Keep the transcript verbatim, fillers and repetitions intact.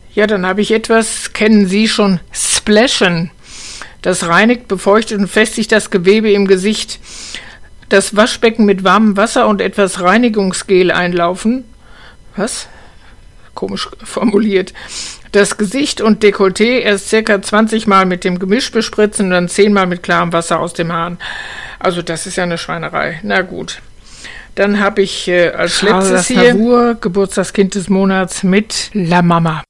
Ja, dann habe ich etwas, kennen Sie schon, Splashen. Das reinigt, befeuchtet und festigt das Gewebe im Gesicht. Das Waschbecken mit warmem Wasser und etwas Reinigungsgel einlaufen. Was? Komisch formuliert. Das Gesicht und Dekolleté erst circa zwanzig Mal mit dem Gemisch bespritzen und dann zehn Mal mit klarem Wasser aus dem Hahn. Also das ist ja eine Schweinerei. Na gut. Dann habe ich äh, als letztes hier Navour, Geburtstagskind des Monats mit La Mama.